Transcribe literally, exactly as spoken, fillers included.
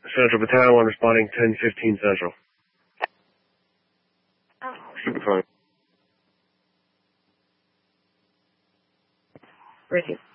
Central Battalion, one responding ten fifteen Central. Oh. Should be fine. Ricky.